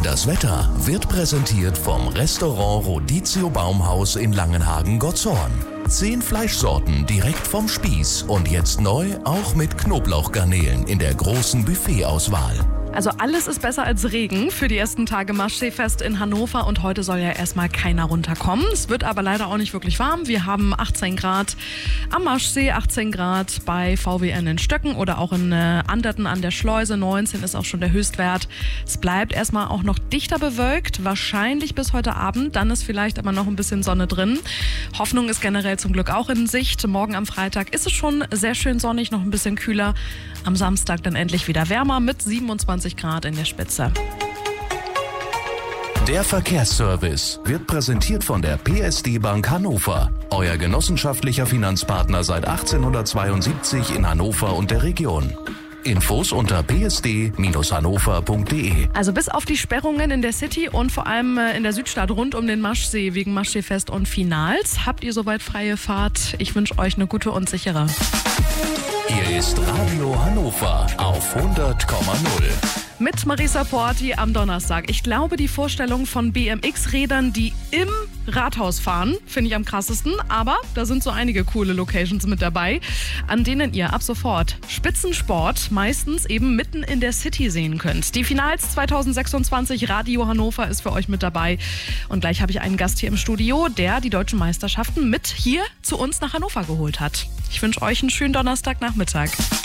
Das Wetter wird präsentiert vom Restaurant Rodizio Baumhaus in Langenhagen-Gottshorn. 10 Fleischsorten direkt vom Spieß und jetzt neu auch mit Knoblauchgarnelen in der großen Buffetauswahl. Also alles ist besser als Regen für die ersten Tage Maschseefest in Hannover und heute soll ja erstmal keiner runterkommen. Es wird aber leider auch nicht wirklich warm. Wir haben 18 Grad am Maschsee, 18 Grad bei VWN in Stöcken oder auch in Anderten an der Schleuse. 19 ist auch schon der Höchstwert. Es bleibt erstmal auch noch dichter bewölkt, wahrscheinlich bis heute Abend. Dann ist vielleicht aber noch ein bisschen Sonne drin. Hoffnung ist generell zum Glück auch in Sicht. Morgen am Freitag ist es schon sehr schön sonnig, noch ein bisschen kühler. Am Samstag dann endlich wieder wärmer mit 27 Grad in der Spitze. Der Verkehrsservice wird präsentiert von der PSD Bank Hannover. Euer genossenschaftlicher Finanzpartner seit 1872 in Hannover und der Region. Infos unter psd-hannover.de. Also bis auf die Sperrungen in der City und vor allem in der Südstadt rund um den Maschsee wegen Maschseefest und Finals habt ihr soweit freie Fahrt. Ich wünsche euch eine gute und sichere. Hier ist Radio Hannover auf 100,0. Mit Marisa Porti am Donnerstag. Ich glaube, die Vorstellung von BMX-Rädern, die im Rathaus fahren, finde ich am krassesten. Aber da sind so einige coole Locations mit dabei, an denen ihr ab sofort Spitzensport meistens eben mitten in der City sehen könnt. Die Finals 2026 Radio Hannover ist für euch mit dabei. Und gleich habe ich einen Gast hier im Studio, der die deutschen Meisterschaften mit hier zu uns nach Hannover geholt hat. Ich wünsche euch einen schönen Donnerstagnachmittag.